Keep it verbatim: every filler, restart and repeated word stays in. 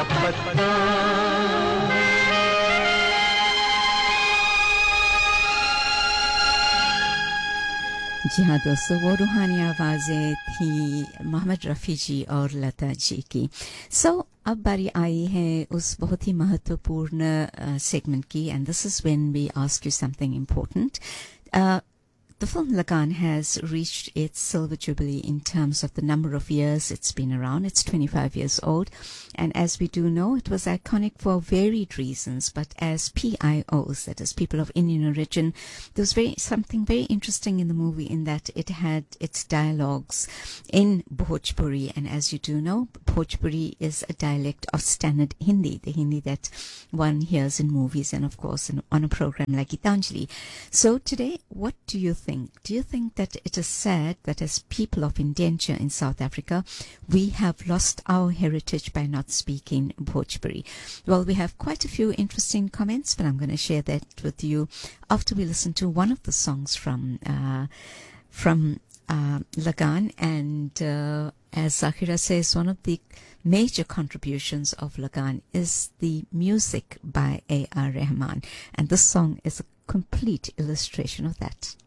पत्ता। जी हाँ दोस्तों, वो रूहानी आवाज़ें थी मोहम्मद रफ़ी जी और लता जी की। सो so, अब बारी आई है उस बहुत ही महत्वपूर्ण सेगमेंट की, and this is when we ask you something important. The film Lagan has reached its silver jubilee in terms of the number of years it's been around. It's twenty-five years old. And as we do know, it was iconic for varied reasons. But as P I Os, that is people of Indian origin, there was very, something very interesting in the movie in that it had its dialogues in Bhojpuri. And as you do know, Bhojpuri is a dialect of standard Hindi, the Hindi that one hears in movies and of course in, on a program like Gitanjali. So today, what do you think? Do you think that it is sad that as people of indenture in South Africa, we have lost our heritage by not speaking Bhojpuri? Well, we have quite a few interesting comments, but I'm going to share that with you after we listen to one of the songs from uh, from uh, Lagan. And uh, as Zakira says, one of the major contributions of Lagan is the music by A R Rahman. And this song is a complete illustration of that.